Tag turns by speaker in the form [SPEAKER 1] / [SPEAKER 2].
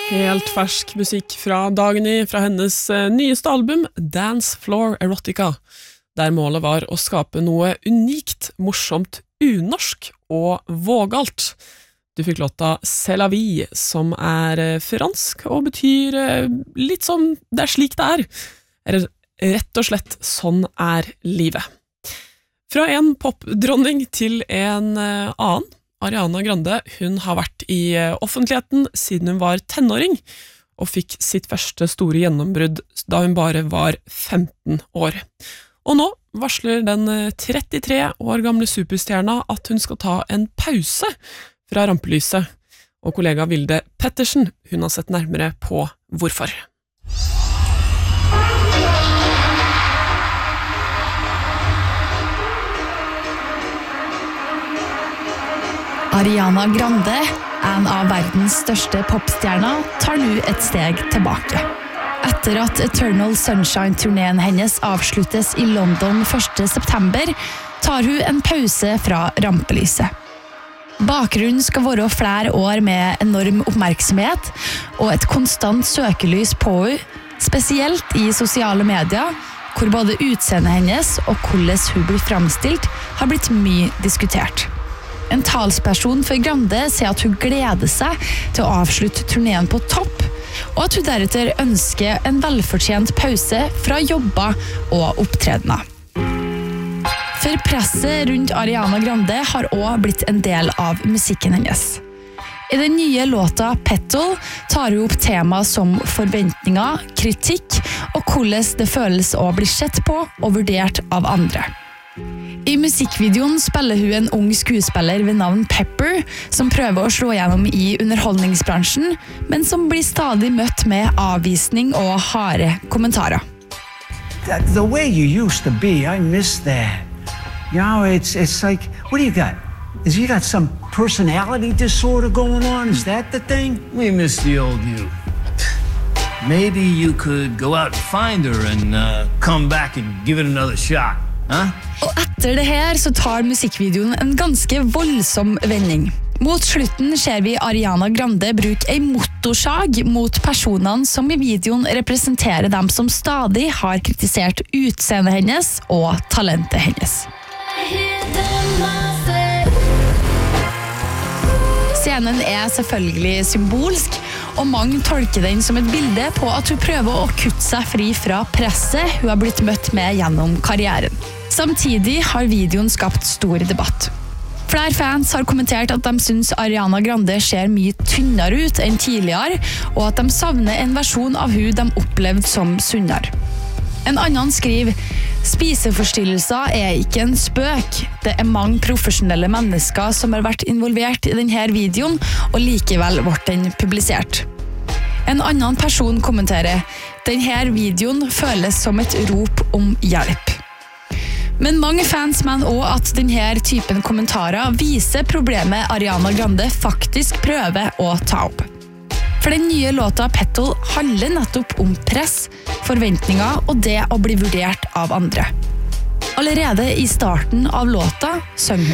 [SPEAKER 1] Helt fersk musikk fra Dagny fra hennes nyeste album Dance Floor Erotica, der målet var å skape noe unikt, morsomt, unorsk og vågalt. Du fikk låta C'est la vie, som fransk og betyr litt som det slik det er. Eller rett og slett sånn livet. Fra en popdronning til en annen, Ariana Grande, hun har vært i offentligheten siden hun var tenåring, og fikk sitt første store gjennombrudd da hun bare var 15 år. Og nå varsler den 33 år gamle superstjerna at hun skal ta en pause fra rampelyset, og kollega Vilde Pettersen, hun har sett nærmere på hvorfor.
[SPEAKER 2] Ariana Grande, en av verdens største popstjerner, tar nå et steg tilbake. Etter at Eternal Sunshine-turneen hennes avsluttes i London 1. september, tar hun en pause fra rampelyset. Bakgrunnen skal være flere år med enorm oppmerksomhet og et konstant søkelys på henne, spesielt i sosiale medier, hvor både utseendet hennes og hvordan hun blir fremstilt har blitt mye diskutert. En talsperson for Grande sier at hun gleder seg til å avslutte turneen på topp, og at hun deretter ønsker en velfortjent pause fra jobber og opptredener. For presset rundt Ariana Grande har også blitt en del av musikken hennes. I den nye låta Petal tar hun opp tema som forventninger, kritikk og hvordan det føles å bli sett på og vurdert av andre. I musikkvideoen spiller hun en ung skuespiller ved navn Pepper, som prøver å slå gjennom i underholdningsbransjen, men som blir stadig møtt med avvisning og harde kommentarer.
[SPEAKER 3] The way you used to be, I miss that. You know, it's like, what do you got? Is you got some personality disorder going on? Is that the thing?
[SPEAKER 4] We miss the old you. Maybe you could go out and find her and come back and give it another shot. Huh?
[SPEAKER 2] Og etter det her så tar musikkvideoen en ganske voldsom vending. Mot slutten ser vi Ariana Grande bruke en motorsag mot personene som i videoen representerer dem som stadig har kritisert utseendet hennes og talentet hennes. Scenen selvfølgelig symbolsk, og mange tolker den som et bilde på at hun prøver å kutte seg fri fra presset hun har blitt møtt med gjennom karrieren. Samtidig har videoen skapt stor debatt. Flere fans har kommentert at de synes Ariana Grande ser mye tynnere ut enn tidligere, og at de savner en versjon av hun de opplevde som sunnere. En annen skriver: spiseforstyrrelser ikke en spøk. Det mange profesjonelle mennesker som har vært involvert i denne videoen, og likevel ble den publisert. En annen person kommenterer: denne videoen føles som et rop om hjelp. Men mange fans mener også at denne typen kommentarer viser problemet Ariana Grande faktisk prøver å ta opp. For den nye låta Petal handler nettopp om press, forventninger og det å bli vurdert av andre. Allerede i starten av låta synger hun: